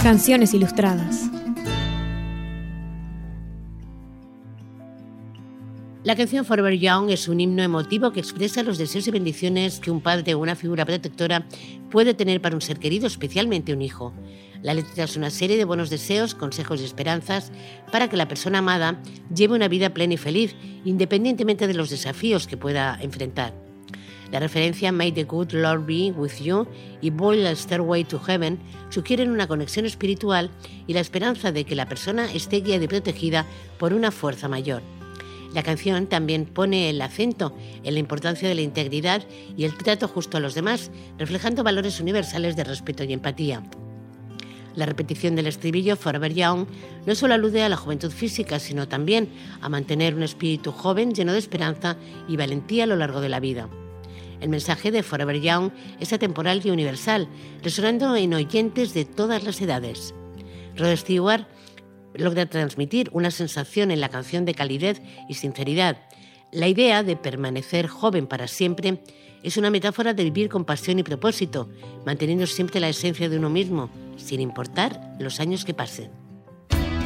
Canciones ilustradas. La canción Forever Young es un himno emotivo que expresa los deseos y bendiciones que un padre o una figura protectora puede tener para un ser querido, especialmente un hijo. La letra es una serie de buenos deseos, consejos y esperanzas para que la persona amada lleve una vida plena y feliz, independientemente de los desafíos que pueda enfrentar. La referencia May the Good Lord be with you y Boil a Stairway to Heaven sugieren una conexión espiritual y la esperanza de que la persona esté guiada y protegida por una fuerza mayor. La canción también pone el acento en la importancia de la integridad y el trato justo a los demás, reflejando valores universales de respeto y empatía. La repetición del estribillo Forever Young no solo alude a la juventud física, sino también a mantener un espíritu joven lleno de esperanza y valentía a lo largo de la vida. El mensaje de Forever Young es atemporal y universal, resonando en oyentes de todas las edades. Rod Stewart logra transmitir una sensación en la canción de calidez y sinceridad. La idea de permanecer joven para siempre es una metáfora de vivir con pasión y propósito, manteniendo siempre la esencia de uno mismo, sin importar los años que pasen.